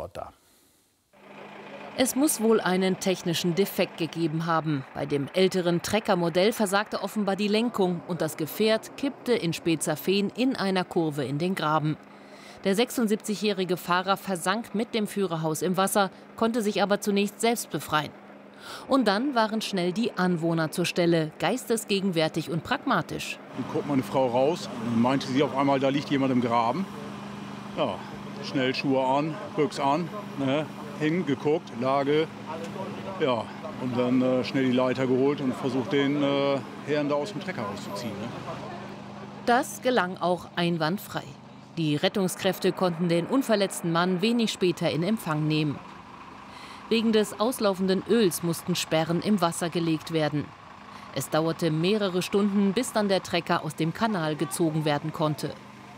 sofort da. Es muss wohl einen technischen Defekt gegeben haben. Bei dem älteren Trecker-Modell versagte offenbar die Lenkung und das Gefährt kippte in Spezafehn in einer Kurve in den Graben. Der 76-jährige Fahrer versank mit dem Führerhaus im Wasser, konnte sich aber zunächst selbst befreien. Und dann waren schnell die Anwohner zur Stelle, geistesgegenwärtig und pragmatisch. Dann guckt meine Frau raus und meinte sie auf einmal, da liegt jemand im Graben. Ja, schnell Schuhe an, Büchs an, ne, hingeguckt, Lage, ja, und dann schnell die Leiter geholt und versucht, den Herrn da aus dem Trecker rauszuziehen. Ne. Das gelang auch einwandfrei. Die Rettungskräfte konnten den unverletzten Mann wenig später in Empfang nehmen. Wegen des auslaufenden Öls mussten Sperren im Wasser gelegt werden. Es dauerte mehrere Stunden, bis dann der Trecker aus dem Kanal gezogen werden konnte.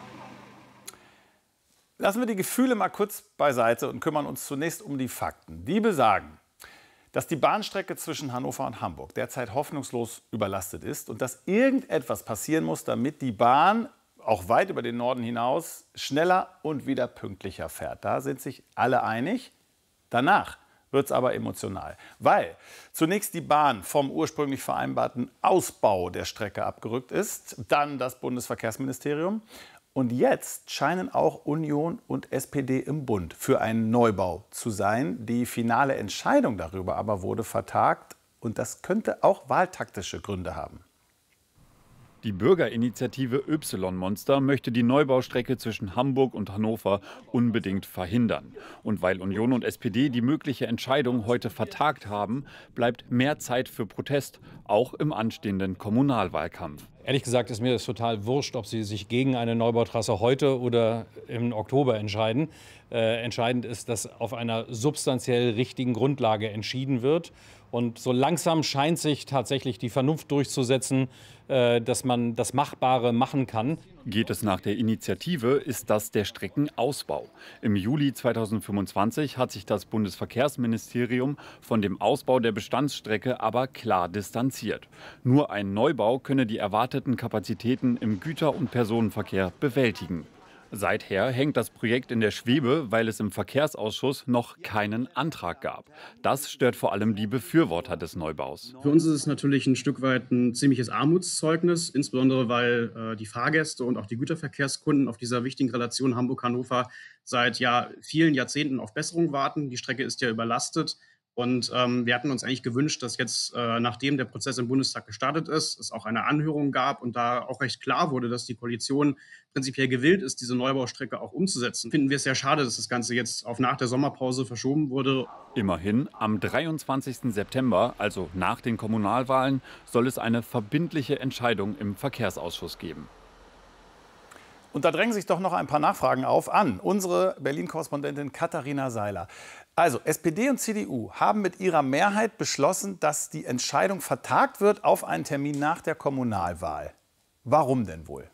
Lassen wir die Gefühle mal kurz beiseite und kümmern uns zunächst um die Fakten. Die besagen, dass die Bahnstrecke zwischen Hannover und Hamburg derzeit hoffnungslos überlastet ist und dass irgendetwas passieren muss, damit die Bahn auch weit über den Norden hinaus schneller und wieder pünktlicher fährt. Da sind sich alle einig. Danach wird es aber emotional, weil zunächst die Bahn vom ursprünglich vereinbarten Ausbau der Strecke abgerückt ist, dann das Bundesverkehrsministerium und jetzt scheinen auch Union und SPD im Bund für einen Neubau zu sein. Die finale Entscheidung darüber aber wurde vertagt und das könnte auch wahltaktische Gründe haben. Die Bürgerinitiative Y-Monster möchte die Neubaustrecke zwischen Hamburg und Hannover unbedingt verhindern. Und weil Union und SPD die mögliche Entscheidung heute vertagt haben, bleibt mehr Zeit für Protest, auch im anstehenden Kommunalwahlkampf. Ehrlich gesagt ist mir das total wurscht, ob Sie sich gegen eine Neubautrasse heute oder im Oktober entscheiden. Entscheidend ist, dass auf einer substanziell richtigen Grundlage entschieden wird. Und so langsam scheint sich tatsächlich die Vernunft durchzusetzen, dass man das Machbare machen kann. Geht es nach der Initiative, ist das der Streckenausbau. Im Juli 2025 hat sich das Bundesverkehrsministerium von dem Ausbau der Bestandsstrecke aber klar distanziert. Nur ein Neubau könne die erwarteten Kapazitäten im Güter- und Personenverkehr bewältigen. Seither hängt das Projekt in der Schwebe, weil es im Verkehrsausschuss noch keinen Antrag gab. Das stört vor allem die Befürworter des Neubaus. Für uns ist es natürlich ein Stück weit ein ziemliches Armutszeugnis, insbesondere weil die Fahrgäste und auch die Güterverkehrskunden auf dieser wichtigen Relation Hamburg-Hannover seit vielen Jahrzehnten auf Besserung warten. Die Strecke ist ja überlastet. Und wir hatten uns eigentlich gewünscht, dass jetzt, nachdem der Prozess im Bundestag gestartet ist, es auch eine Anhörung gab und da auch recht klar wurde, dass die Koalition prinzipiell gewillt ist, diese Neubaustrecke auch umzusetzen. Finden wir es sehr schade, dass das Ganze jetzt auf nach der Sommerpause verschoben wurde. Immerhin, am 23. September, also nach den Kommunalwahlen, soll es eine verbindliche Entscheidung im Verkehrsausschuss geben. Und da drängen sich doch noch ein paar Nachfragen auf an unsere Berlin-Korrespondentin Katharina Seiler. Also SPD und CDU haben mit ihrer Mehrheit beschlossen, dass die Entscheidung vertagt wird auf einen Termin nach der Kommunalwahl. Warum denn wohl?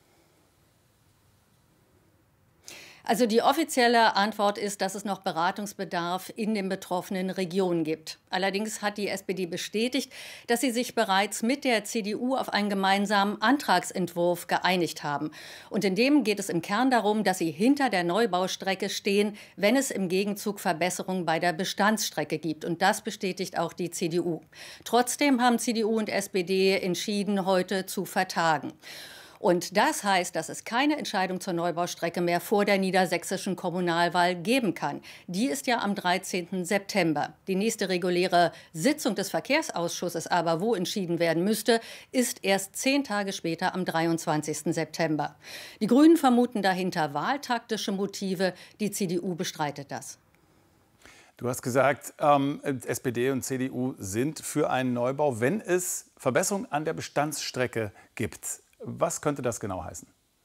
Also die offizielle Antwort ist, dass es noch Beratungsbedarf in den betroffenen Regionen gibt. Allerdings hat die SPD bestätigt, dass sie sich bereits mit der CDU auf einen gemeinsamen Antragsentwurf geeinigt haben. Und in dem geht es im Kern darum, dass sie hinter der Neubaustrecke stehen, wenn es im Gegenzug Verbesserungen bei der Bestandsstrecke gibt. Und das bestätigt auch die CDU. Trotzdem haben CDU und SPD entschieden, heute zu vertagen. Und das heißt, dass es keine Entscheidung zur Neubaustrecke mehr vor der niedersächsischen Kommunalwahl geben kann. Die ist ja am 13. September. Die nächste reguläre Sitzung des Verkehrsausschusses aber, wo entschieden werden müsste, ist erst 10 Tage später am 23. September. Die Grünen vermuten dahinter wahltaktische Motive. Die CDU bestreitet das. Du hast gesagt, SPD und CDU sind für einen Neubau, wenn es Verbesserungen an der Bestandsstrecke gibt. Was könnte das genau heißen?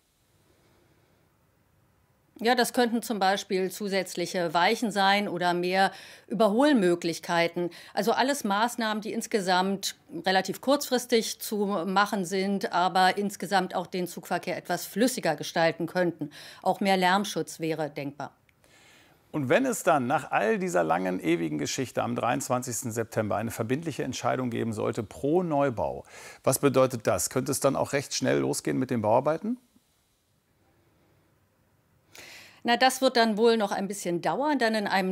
Ja, das könnten zum Beispiel zusätzliche Weichen sein oder mehr Überholmöglichkeiten. Also alles Maßnahmen, die insgesamt relativ kurzfristig zu machen sind, aber insgesamt auch den Zugverkehr etwas flüssiger gestalten könnten. Auch mehr Lärmschutz wäre denkbar. Und wenn es dann nach all dieser langen, ewigen Geschichte am 23. September eine verbindliche Entscheidung geben sollte pro Neubau, was bedeutet das? Könnte es dann auch recht schnell losgehen mit den Bauarbeiten? Na, das wird dann wohl noch ein bisschen dauern, denn in einem